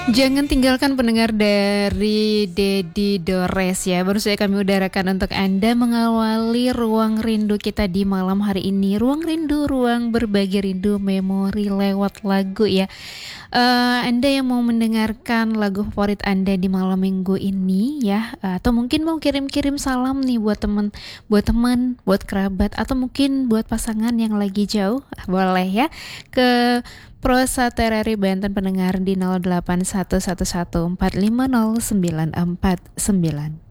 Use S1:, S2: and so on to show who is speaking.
S1: Jangan tinggalkan pendengar dari Dedi Dores ya. Baru saja kami udarakan untuk Anda mengawali ruang rindu kita di malam hari ini. Ruang rindu, ruang berbagi rindu, memori lewat lagu ya. Anda yang mau mendengarkan lagu favorit Anda di malam minggu ini ya, atau mungkin mau kirim-kirim salam nih buat teman, buat kerabat, atau mungkin buat pasangan yang lagi jauh, boleh ya ke Prosa Terari Banten pendengar di 081114509499.